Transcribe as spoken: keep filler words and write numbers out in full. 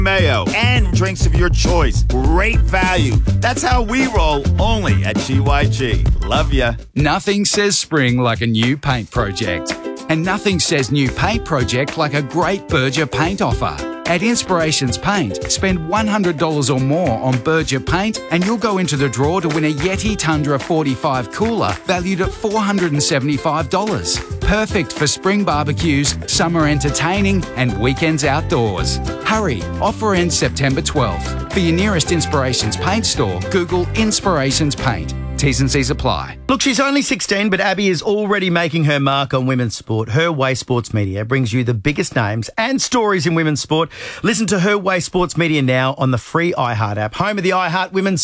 mayo, and drinks of your choice. Great value. That's how we roll, only at G Y G. Love ya. Nothing says spring like a new paint project. And nothing says new paint project like a great Berger paint offer. At Inspirations Paint, spend one hundred dollars or more on Berger paint and you'll go into the draw to win a Yeti Tundra forty-five cooler valued at four hundred seventy-five dollars. Perfect for spring barbecues, summer entertaining and weekends outdoors. Hurry, offer ends September twelfth. For your nearest Inspirations Paint store, Google Inspirations Paint. T's and C's apply. Look, she's only sixteen, but Abby is already making her mark on women's sport. Her Way Sports Media brings you the biggest names and stories in women's sport. Listen to Her Way Sports Media now on the free iHeart app, home of the iHeart Women's